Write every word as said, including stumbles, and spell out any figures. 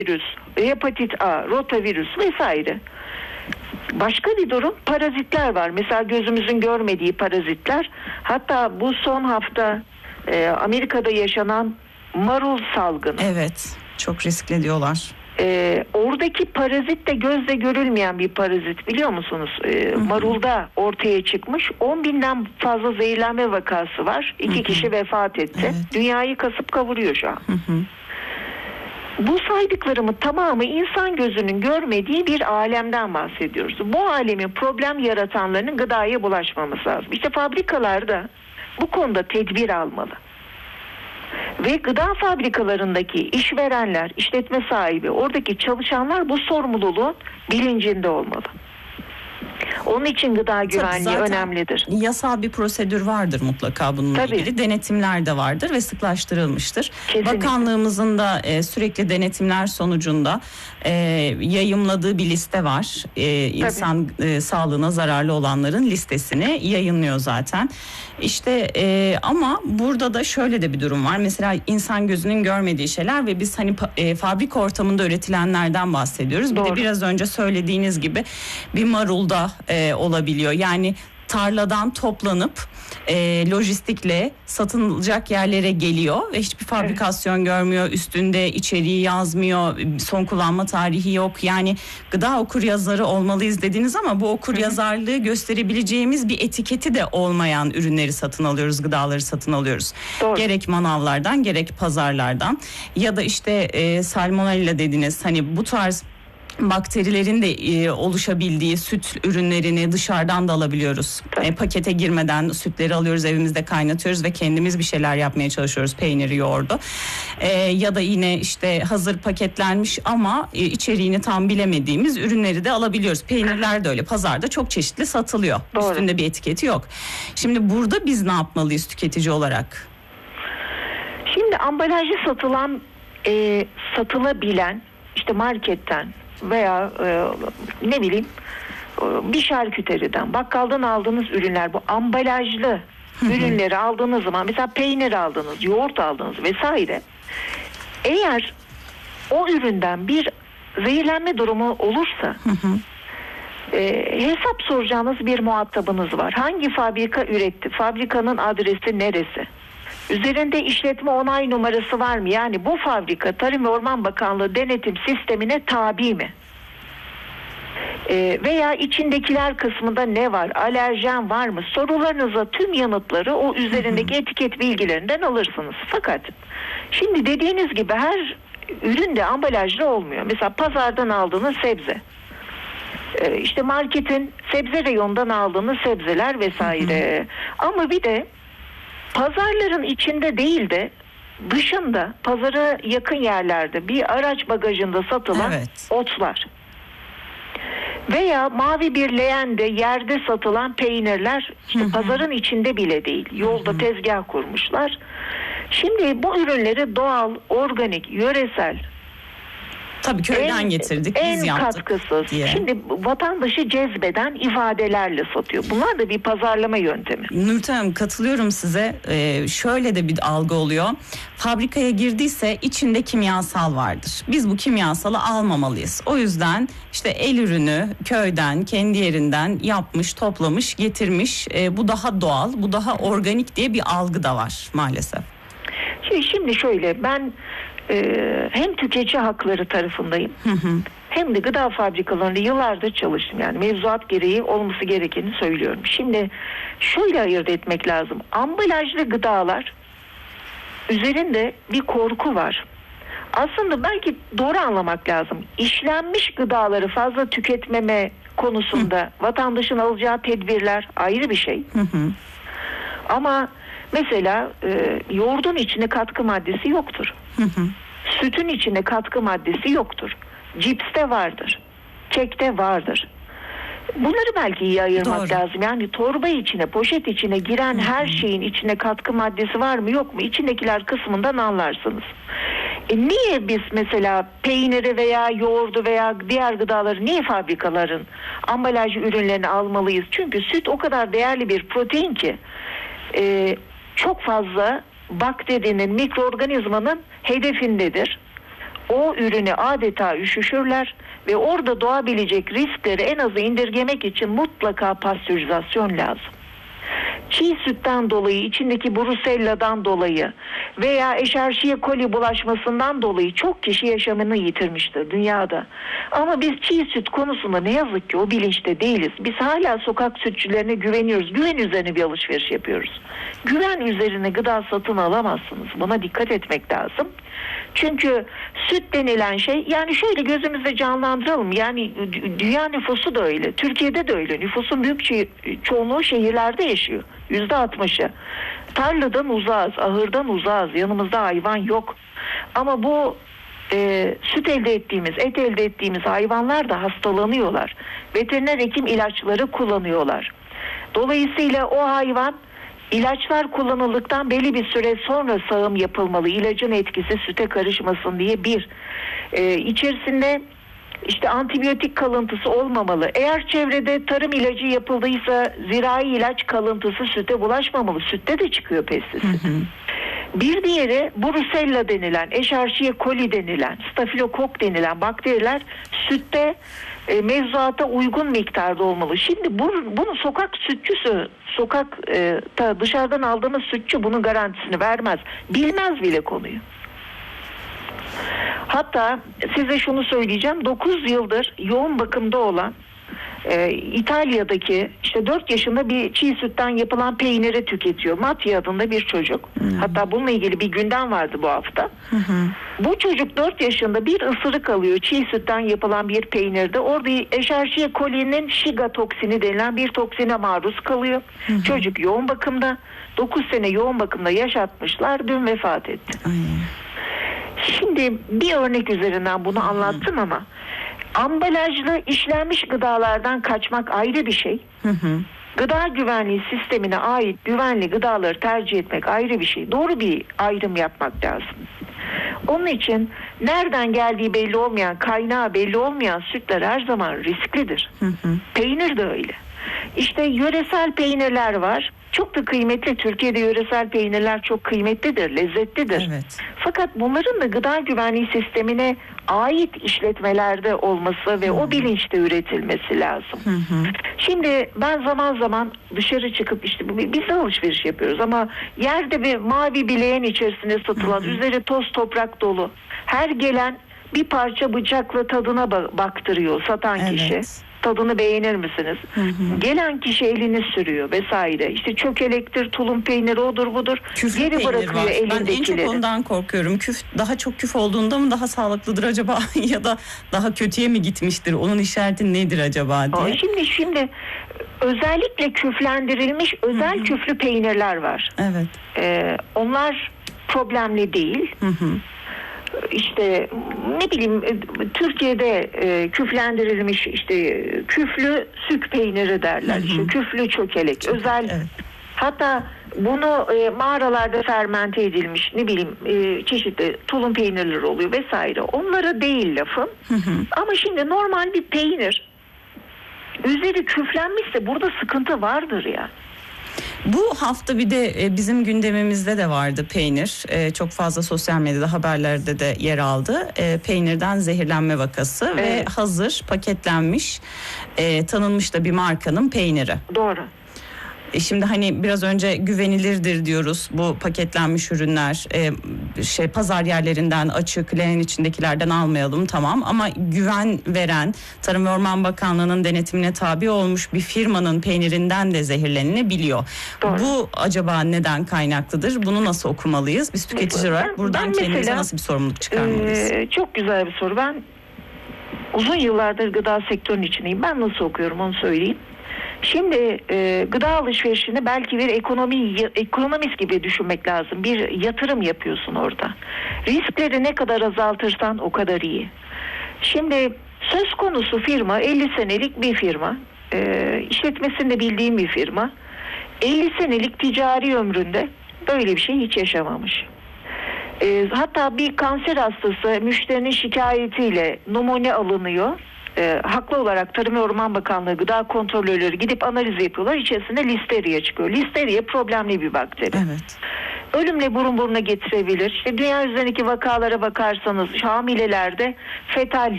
virüs, hepatit A, rotavirüs vesaire. Başka bir durum parazitler var. Mesela gözümüzün görmediği parazitler. Hatta bu son hafta e, Amerika'da yaşanan marul salgını. Evet, çok riskli diyorlar. E, oradaki parazit de gözle görülmeyen bir parazit, biliyor musunuz? E, marulda ortaya çıkmış. on binden fazla zehirlenme vakası var. İki hı hı. kişi vefat etti. Evet. Dünyayı kasıp kavuruyor şu an. Hı hı. Bu saydıklarımın tamamı insan gözünün görmediği bir alemden bahsediyoruz. Bu alemin problem yaratanlarının gıdaya bulaşmaması lazım. İşte fabrikalarda bu konuda tedbir almalı. Ve gıda fabrikalarındaki işverenler, işletme sahibi, oradaki çalışanlar bu sorumluluğun bilincinde olmalı. Onun için gıda güvenliği önemlidir. Yasal bir prosedür vardır mutlaka bununla Tabii. ilgili. Denetimler de vardır ve sıklaştırılmıştır. Kesinlikle. Bakanlığımızın da e, sürekli denetimler sonucunda e, yayımladığı bir liste var. E, insan e, sağlığına zararlı olanların listesini yayınlıyor zaten. İşte e, ama burada da şöyle de bir durum var. Mesela insan gözünün görmediği şeyler ve biz hani e, fabrika ortamında üretilenlerden bahsediyoruz. Doğru. Bir de biraz önce söylediğiniz gibi bir marulda e, olabiliyor. Yani tarladan toplanıp e, lojistikle satılacak yerlere geliyor ve hiçbir fabrikasyon evet. görmüyor. Üstünde içeriği yazmıyor. Son kullanma tarihi yok. Yani gıda okuryazarı olmalıyız dediniz ama bu okuryazarlığı gösterebileceğimiz bir etiketi de olmayan ürünleri satın alıyoruz. Gıdaları satın alıyoruz. Doğru. Gerek manavlardan gerek pazarlardan ya da işte e, salmonella dediniz. Hani bu tarz bakterilerin de e, oluşabildiği süt ürünlerini dışarıdan da alabiliyoruz. E, pakete girmeden sütleri alıyoruz, evimizde kaynatıyoruz ve kendimiz bir şeyler yapmaya çalışıyoruz. Peyniri, yoğurdu. E, ya da yine işte hazır paketlenmiş ama e, içeriğini tam bilemediğimiz ürünleri de alabiliyoruz. Peynirler de öyle. Pazarda çok çeşitli satılıyor. Doğru. Üstünde bir etiketi yok. Şimdi burada biz ne yapmalıyız tüketici olarak? Şimdi ambalajlı satılan, e, satılabilen işte marketten veya e, ne bileyim e, bir şarküteriden, bakkaldan aldığınız ürünler, bu ambalajlı ürünleri aldığınız zaman, mesela peynir aldınız, yoğurt aldınız vesaire, eğer o üründen bir zehirlenme durumu olursa e, hesap soracağınız bir muhatabınız var. Hangi fabrika üretti? Fabrikanın adresi neresi? Üzerinde işletme onay numarası var mı? Yani bu fabrika Tarım ve Orman Bakanlığı denetim sistemine tabi mi? Ee, veya içindekiler kısmında ne var? Alerjen var mı? Sorularınıza tüm yanıtları o üzerindeki etiket bilgilerinden alırsınız. Fakat şimdi dediğiniz gibi her ürün de ambalajlı olmuyor. Mesela pazardan aldığınız sebze, ee, işte marketin sebze reyonundan aldığınız sebzeler vesaire. Hı hı. Ama bir de pazarların içinde değil de dışında, pazara yakın yerlerde bir araç bagajında satılan evet. otlar veya mavi bir leğende yerde satılan peynirler işte hı hı. pazarın içinde bile değil, yolda hı hı. tezgah kurmuşlar. Şimdi bu ürünleri doğal, organik, yöresel, tabii köyden en, getirdik, biz en yaptık katkısız diye. Şimdi vatandaşı cezbeden ifadelerle satıyor. Bunlar da bir pazarlama yöntemi. Nurten Hanım, katılıyorum size. Ee, şöyle de bir algı oluyor. Fabrikaya girdiyse içinde kimyasal vardır. Biz bu kimyasalı almamalıyız. O yüzden işte el ürünü köyden, kendi yerinden yapmış, toplamış, getirmiş. Ee, bu daha doğal, bu daha organik diye bir algı da var maalesef. Şimdi, şimdi şöyle, ben Ee, hem tüketici hakları tarafındayım hı hı. hem de gıda fabrikalarında yıllardır çalıştım. Yani mevzuat gereği olması gerekeni söylüyorum. Şimdi şöyle ayırt etmek lazım. Ambalajlı gıdalar üzerinde bir korku var. Aslında belki doğru anlamak lazım. İşlenmiş gıdaları fazla tüketmeme konusunda hı. vatandaşın alacağı tedbirler ayrı bir şey. Hı hı. Ama mesela e, yoğurdun içine katkı maddesi yoktur. Hı hı. Sütün içine katkı maddesi yoktur. Cipste vardır. Kekte vardır. Bunları belki iyi ayırmak Doğru. lazım. Yani torba içine, poşet içine giren hı hı. her şeyin içine katkı maddesi var mı yok mu? İçindekiler kısmından anlarsınız. E niye biz mesela peyniri veya yoğurdu veya diğer gıdaları niye fabrikaların ambalajlı ürünlerini almalıyız? Çünkü süt o kadar değerli bir protein ki e, çok fazla bakterinin, mikroorganizmanın hedefindedir. o ürünü adeta üşüşürler ve orada doğabilecek riskleri en aza indirgemek için mutlaka pastörizasyon lazım. Çiğ sütten dolayı, içindeki brusella'dan dolayı veya Escherichia coli bulaşmasından dolayı çok kişi yaşamını yitirmiştir dünyada. Ama biz çiğ süt konusunda ne yazık ki o bilinçte değiliz. Biz hala sokak sütçülerine güveniyoruz. Güven üzerine bir alışveriş yapıyoruz. Güven üzerine gıda satın alamazsınız. Buna dikkat etmek lazım. Çünkü süt denilen şey, yani şöyle gözümüzde canlandıralım. Yani dünya nüfusu da öyle. Türkiye'de de öyle. Nüfusun büyük çoğunluğu şehirlerde yaşıyor. Yüzde altmışı. Tarladan uzağız, ahırdan uzağız. Yanımızda hayvan yok. Ama bu e, süt elde ettiğimiz, et elde ettiğimiz hayvanlar da hastalanıyorlar. Veteriner hekim ilaçları kullanıyorlar. Dolayısıyla o hayvan, İlaçlar kullanıldıktan belli bir süre sonra sağım yapılmalı. İlacın etkisi süte karışmasın diye bir. Ee, içerisinde işte antibiyotik kalıntısı olmamalı. Eğer çevrede tarım ilacı yapıldıysa zirai ilaç kalıntısı süte bulaşmamalı. Sütte de çıkıyor pestisit. Hı hı. Bir diğeri Brusella denilen, Escherichia coli denilen, stafilokok denilen bakteriler sütte e, mevzuata uygun miktarda olmalı. Şimdi bu, bunu sokak sütçüsü, sokak e, ta dışarıdan aldığımız sütçü bunun garantisini vermez. Bilmez bile konuyu. Hatta size şunu söyleyeceğim. dokuz yıldır yoğun bakımda olan e, İtalya'daki işte dört yaşında bir çiğ sütten yapılan peyniri tüketiyor. Mattia adında bir çocuk. Hmm. Hatta bununla ilgili bir gündem vardı bu hafta. Hmm. Bu çocuk dört yaşında bir ısırık alıyor çiğ sütten yapılan bir peynirde. Orada Escherichia coli'nin Shiga toksini denilen bir toksine maruz kalıyor. Hmm. Çocuk yoğun bakımda. dokuz sene yoğun bakımda yaşatmışlar. Dün vefat etti. Hmm. Şimdi bir örnek üzerinden bunu anlattım hmm. ama ambalajlı işlenmiş gıdalardan kaçmak ayrı bir şey. Hı hı. Gıda güvenliği sistemine ait güvenli gıdaları tercih etmek ayrı bir şey. Doğru bir ayrım yapmak lazım. Onun için nereden geldiği belli olmayan, kaynağı belli olmayan sütler her zaman risklidir. Hı hı. Peynir de öyle. İşte yöresel peynirler var. Çok da kıymetli. Türkiye'de yöresel peynirler çok kıymetlidir, lezzetlidir. Evet. Fakat bunların da gıda güvenliği sistemine ait işletmelerde olması ve hı hı. o bilinçte üretilmesi lazım. Hı hı. Şimdi ben zaman zaman dışarı çıkıp işte biz de alışveriş yapıyoruz ama yerde bir mavi bileğin içerisinde satılan, hı hı. üzeri toz toprak dolu, her gelen bir parça bıçakla tadına baktırıyor satan evet. kişi. Tadını beğenir misiniz? Hı hı. Gelen kişi elini sürüyor vesaire. İşte çökelektir, tulum peyniri odur budur. Küflü geri bırakıyor var. elindekileri. Ben en çok ondan korkuyorum. Küf daha çok küf olduğunda mı daha sağlıklıdır acaba ya da daha kötüye mi gitmiştir? Onun işareti nedir acaba diye. Aa, şimdi şimdi özellikle küflendirilmiş özel hı hı. küflü peynirler var. Evet. Ee, onlar problemli değil. Hı hı. İşte ne bileyim Türkiye'de e, küflendirilmiş işte küflü sük peyniri derler. Hı hı. İşte küflü çökelek Çok, özel evet. hatta bunu e, mağaralarda fermente edilmiş ne bileyim e, çeşitli tulum peynirleri oluyor vesaire. Onlara değil lafım. Hı hı. Ama şimdi normal bir peynir üzeri küflenmişse burada sıkıntı vardır ya. Bu hafta bir de bizim gündemimizde de vardı peynir. Çok fazla sosyal medyada haberlerde de yer aldı. Peynirden zehirlenme vakası evet. ve hazır paketlenmiş, tanınmış da bir markanın peyniri. Doğru. Şimdi hani biraz önce güvenilirdir diyoruz bu paketlenmiş ürünler e, şey pazar yerlerinden açık leğen içindekilerden almayalım tamam ama güven veren Tarım ve Orman Bakanlığı'nın denetimine tabi olmuş bir firmanın peynirinden de zehirlenilebiliyor. Doğru. Bu acaba neden kaynaklıdır? Bunu nasıl okumalıyız? Biz tüketiciler olarak buradan ben kendimize mesela, nasıl bir sorumluluk çıkarmalıyız? E, çok güzel bir soru. Ben uzun yıllardır gıda sektörünün içindeyim. Ben nasıl okuyorum onu söyleyeyim. Şimdi e, gıda alışverişini belki bir ekonomi ekonomist gibi düşünmek lazım. Bir yatırım yapıyorsun orada. Riskleri ne kadar azaltırsan o kadar iyi. Şimdi söz konusu firma elli senelik bir firma. E, işletmesini de bildiğim bir firma. elli senelik ticari ömründe böyle bir şey hiç yaşamamış. E, hatta bir kanser hastası müşterinin şikayetiyle numune alınıyor. E, haklı olarak Tarım ve Orman Bakanlığı gıda kontrolörleri gidip analiz yapıyorlar. İçerisinde listeria çıkıyor. Listeria problemli bir bakteri. Evet. ölümle burun buruna getirebilir. İşte dünya üzerindeki vakalara bakarsanız hamilelerde fetal